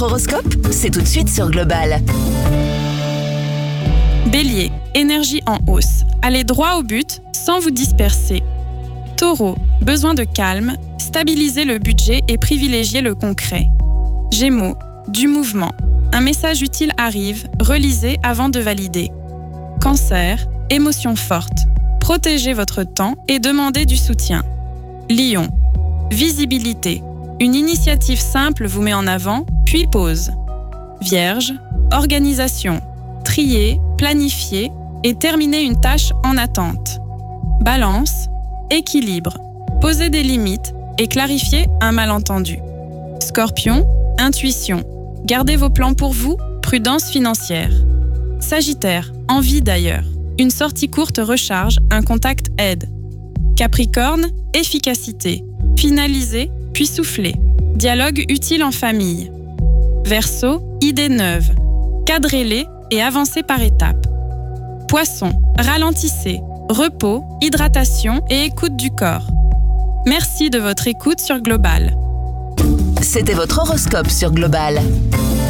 Horoscope, c'est tout de suite sur Global. Bélier, énergie en hausse. Allez droit au but sans vous disperser. Taureau, besoin de calme, stabilisez le budget et privilégiez le concret. Gémeaux, du mouvement. Un message utile arrive, relisez avant de valider. Cancer, émotion forte. Protégez votre temps et demandez du soutien. Lion, visibilité. Une initiative simple vous met en avant, puis pause. Vierge, organisation. Trier, planifier et terminer une tâche en attente. Balance, équilibre. Posez des limites et clarifiez un malentendu. Scorpion, intuition. Gardez vos plans pour vous, prudence financière. Sagittaire, envie d'ailleurs. Une sortie courte recharge, un contact aide. Capricorne, efficacité. Finalisez, puis soufflez. Dialogue utile en famille. Verseau, idées neuves. Cadrez-les et avancez par étapes. Poisson, ralentissez. Repos, hydratation et écoute du corps. Merci de votre écoute sur Global. C'était votre horoscope sur Global.